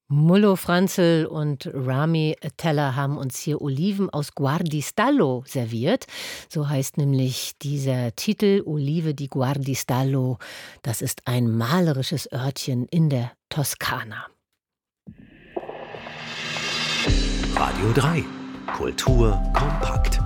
Mullo Franzl und Rami Teller haben uns hier Oliven aus Guardistallo serviert. So heißt nämlich dieser Titel, Olive di Guardistallo. Das ist ein malerisches Örtchen in der Toskana. Radio 3. Kultur kompakt.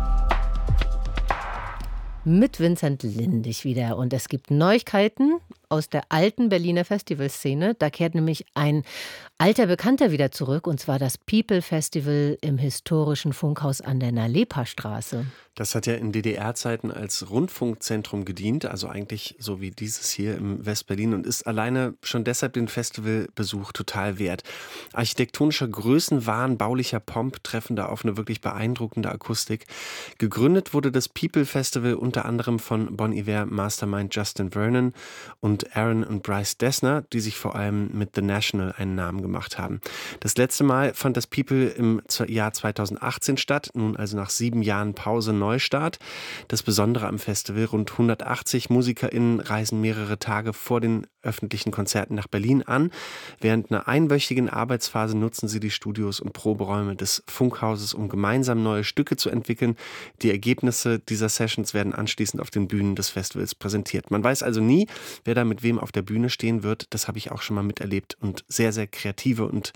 Mit Vincent Lindig wieder. Und es gibt Neuigkeiten aus der alten Berliner Festivalszene. Da kehrt nämlich ein alter Bekannter wieder zurück, und zwar das People Festival im historischen Funkhaus an der Nalepa-Straße. Das hat ja in DDR-Zeiten als Rundfunkzentrum gedient, also eigentlich so wie dieses hier im Westberlin, und ist alleine schon deshalb den Festivalbesuch total wert. Architektonischer Größenwahn, baulicher Pomp treffen da auf eine wirklich beeindruckende Akustik. Gegründet wurde das People Festival unter anderem von Bon Iver Mastermind Justin Vernon und Aaron und Bryce Dessner, die sich vor allem mit The National einen Namen gemacht haben. Das letzte Mal fand das People im Jahr 2018 statt, nun also nach 7 Jahren Pause Neustart. Das Besondere am Festival: rund 180 MusikerInnen reisen mehrere Tage vor den öffentlichen Konzerten nach Berlin an. Während einer einwöchigen Arbeitsphase nutzen sie die Studios und Proberäume des Funkhauses, um gemeinsam neue Stücke zu entwickeln. Die Ergebnisse dieser Sessions werden anschließend auf den Bühnen des Festivals präsentiert. Man weiß also nie, wer da mit wem auf der Bühne stehen wird. Das habe ich auch schon mal miterlebt und sehr, sehr kreative und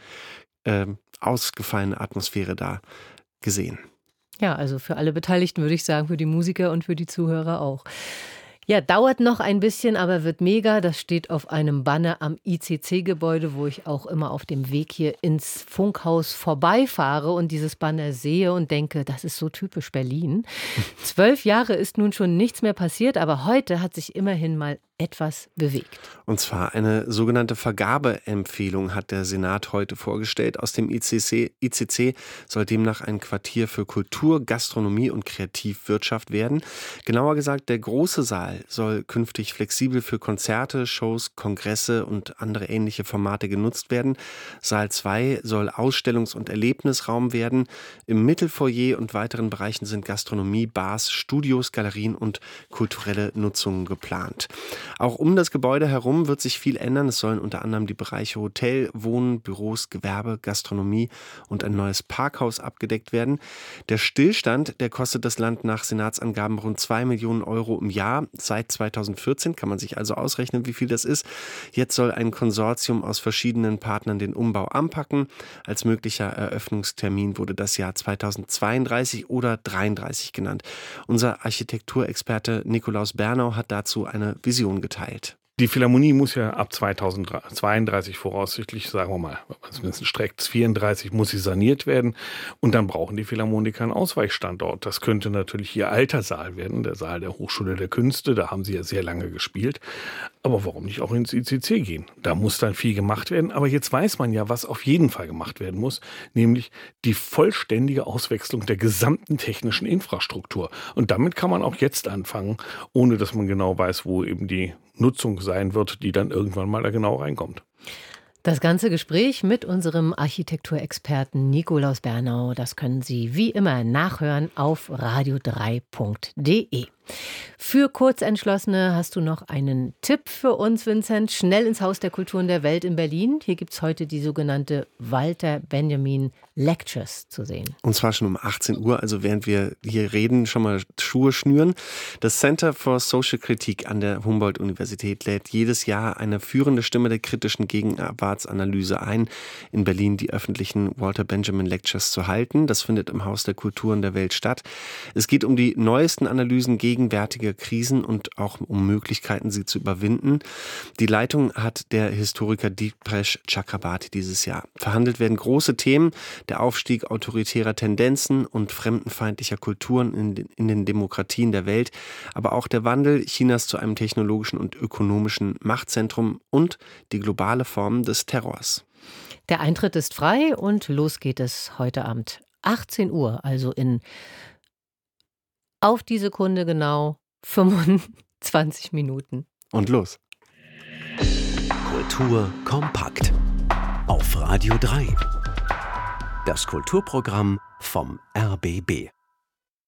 ausgefallene Atmosphäre da gesehen. Ja, also für alle Beteiligten würde ich sagen, für die Musiker und für die Zuhörer auch. Ja, dauert noch ein bisschen, aber wird mega. Das steht auf einem Banner am ICC-Gebäude, wo ich auch immer auf dem Weg hier ins Funkhaus vorbeifahre und dieses Banner sehe und denke, das ist so typisch Berlin. 12 Jahre ist nun schon nichts mehr passiert, aber heute hat sich immerhin mal etwas bewegt. Und zwar eine sogenannte Vergabeempfehlung hat der Senat heute vorgestellt. Aus dem ICC soll demnach ein Quartier für Kultur, Gastronomie und Kreativwirtschaft werden. Genauer gesagt, der große Saal soll künftig flexibel für Konzerte, Shows, Kongresse und andere ähnliche Formate genutzt werden. Saal 2 soll Ausstellungs- und Erlebnisraum werden. Im Mittelfoyer und weiteren Bereichen sind Gastronomie, Bars, Studios, Galerien und kulturelle Nutzungen geplant. Auch um das Gebäude herum wird sich viel ändern. Es sollen unter anderem die Bereiche Hotel, Wohnen, Büros, Gewerbe, Gastronomie und ein neues Parkhaus abgedeckt werden. Der Stillstand, der kostet das Land nach Senatsangaben rund 2 Millionen Euro im Jahr. Seit 2014 kann man sich also ausrechnen, wie viel das ist. Jetzt soll ein Konsortium aus verschiedenen Partnern den Umbau anpacken. Als möglicher Eröffnungstermin wurde das Jahr 2032 oder 33 genannt. Unser Architekturexperte Nikolaus Bernau hat dazu eine Vision geteilt. Die Philharmonie muss ja ab 2032 voraussichtlich, sagen wir mal, zumindest streckt 34, muss sie saniert werden. Und dann brauchen die Philharmoniker einen Ausweichstandort. Das könnte natürlich ihr alter Saal werden, der Saal der Hochschule der Künste. Da haben sie ja sehr lange gespielt. Aber warum nicht auch ins ICC gehen? Da muss dann viel gemacht werden. Aber jetzt weiß man ja, was auf jeden Fall gemacht werden muss, nämlich die vollständige Auswechslung der gesamten technischen Infrastruktur. Und damit kann man auch jetzt anfangen, ohne dass man genau weiß, wo eben die Nutzung sein wird, die dann irgendwann mal da genau reinkommt. Das ganze Gespräch mit unserem Architekturexperten Nikolaus Bernau, das können Sie wie immer nachhören auf radio3.de. Für Kurzentschlossene hast du noch einen Tipp für uns, Vincent. Schnell ins Haus der Kulturen der Welt in Berlin. Hier gibt es heute die sogenannte Walter Benjamin Lectures zu sehen. Und zwar schon um 18 Uhr, also während wir hier reden, schon mal Schuhe schnüren. Das Center for Social Critique an der Humboldt-Universität lädt jedes Jahr eine führende Stimme der kritischen Gegenwartsanalyse ein, in Berlin die öffentlichen Walter Benjamin Lectures zu halten. Das findet im Haus der Kulturen der Welt statt. Es geht um die neuesten Analysen gegenwärtiger Krisen und auch um Möglichkeiten, sie zu überwinden. Die Leitung hat der Historiker Dipesh Chakrabarti dieses Jahr. Verhandelt werden große Themen: der Aufstieg autoritärer Tendenzen und fremdenfeindlicher Kulturen in den Demokratien der Welt, aber auch der Wandel Chinas zu einem technologischen und ökonomischen Machtzentrum und die globale Form des Terrors. Der Eintritt ist frei und los geht es heute Abend 18 Uhr, also in auf die Sekunde genau 25 Minuten. Und los. Kultur kompakt. Auf Radio 3. Das Kulturprogramm vom RBB.